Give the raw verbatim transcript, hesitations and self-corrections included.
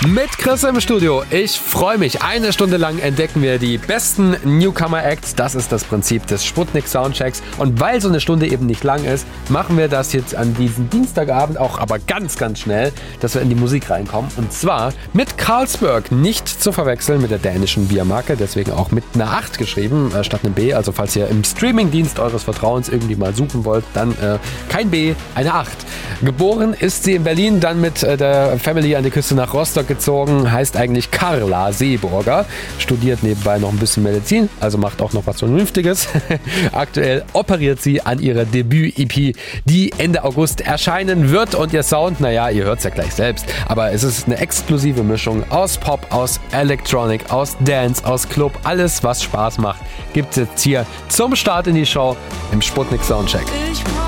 Mit Chris im Studio. Ich freue mich. Eine Stunde lang entdecken wir die besten Newcomer-Acts. Das ist das Prinzip des Sputnik Soundchecks. Und weil so eine Stunde eben nicht lang ist, machen wir das jetzt an diesem Dienstagabend auch aber ganz, ganz schnell, dass wir in die Musik reinkommen. Und zwar mit Carlsberg. Nicht zu verwechseln mit der dänischen Biermarke. Deswegen auch mit einer acht geschrieben, äh, statt einem B. Also falls ihr im Streamingdienst eures Vertrauens irgendwie mal suchen wollt, dann äh, kein B, eine acht. Geboren ist sie in Berlin, dann mit äh, der Family an die Küste nach Rostock gezogen, heißt eigentlich Carla Seeburger, studiert nebenbei noch ein bisschen Medizin, also macht auch noch was Vernünftiges. Aktuell operiert sie an ihrer Debüt-E P, die Ende August erscheinen wird, und ihr Sound, naja, ihr hört es ja gleich selbst, aber es ist eine exklusive Mischung aus Pop, aus Electronic, aus Dance, aus Club, alles was Spaß macht, gibt es jetzt hier zum Start in die Show im Sputnik Soundcheck.